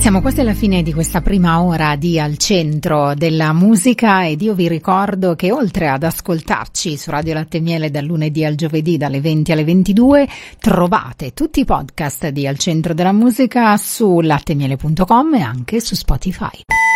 Siamo quasi alla fine di questa prima ora di Al Centro della Musica ed io vi ricordo che oltre ad ascoltarci su Radio Latte e Miele dal lunedì al giovedì dalle 20 alle 22 trovate tutti i podcast di Al Centro della Musica su latemiele.com e anche su Spotify.